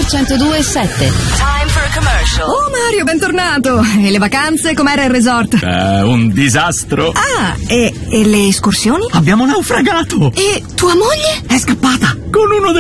102.7. Time for a commercial. Oh Mario, bentornato! E le vacanze, com'era il resort? Un disastro. Ah, e le escursioni? Abbiamo naufragato. E tua moglie? È scappata con uno